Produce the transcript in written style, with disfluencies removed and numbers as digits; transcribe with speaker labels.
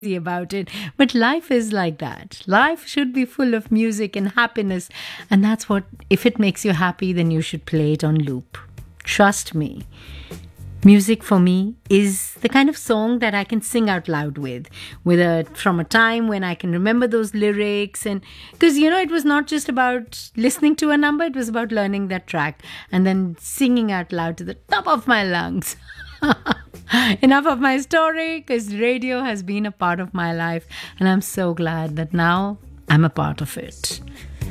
Speaker 1: about it. But life is like that. Life should be full of music and happiness. And that's what, if it makes you happy, then you should play it on loop. Trust me. Music for me is the kind of song that I can sing out loud from a time when I can remember those lyrics. And because, it was not just about listening to a number, it was about learning that track and then singing out loud to the top of my lungs. Enough of my story, because radio has been a part of my life, and I'm so glad that now I'm a part of it.